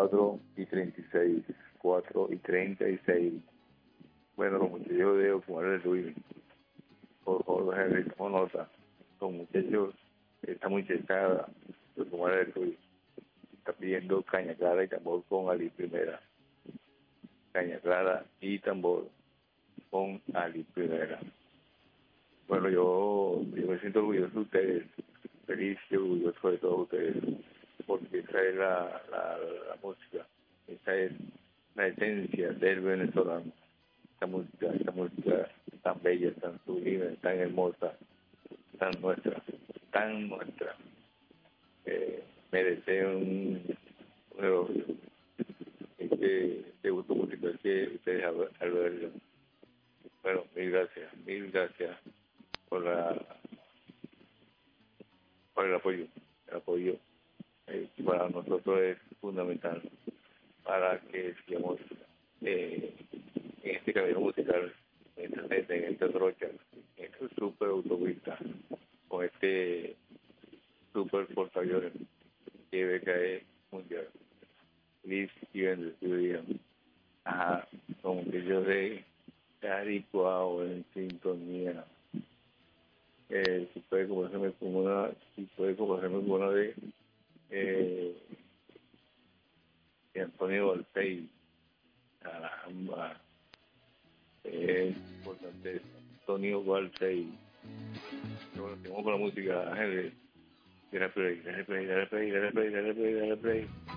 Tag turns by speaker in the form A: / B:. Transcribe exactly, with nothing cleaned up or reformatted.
A: cuatro y treinta y seis. cuatro y treinta y seis. Bueno, los muchachos de Ocumare Luis, por Jorge Henry, tomo nota. Los muchachos, esta muchachada de Ocumare Luis, está pidiendo caña clara y tambor con Ali Primera. Caña clara y tambor con Ali Primera. Bueno, yo, yo me siento orgulloso de ustedes, feliz y orgulloso de todos ustedes, porque esa es la, la, la música, esa es la esencia del venezolano. Esta música, esta música tan bella, tan sublime, tan hermosa, tan nuestra, tan nuestra. Eh, merece un, un elogio. Este, este gusto musical que ustedes albergan. Bueno, mil gracias, mil gracias por la por el apoyo. El apoyo eh, para nosotros es fundamental para que sigamos eh, en este camino musical, en esta senda, en esta trocha, en esta super autopista, con este super portaaviones que B K E mundial. Feliz y bendecido día. Ajá, como que yo de Caricuao en sintonía. Eh, si puede complacerme con una, si puede complacerme con una de, eh, de Antonio Valtei. Caramba, es importante. Antonio Valtei. Bueno, seguimos con la música, Ángel. Dale play, dale play, dale play, dale play, dale play, dale play.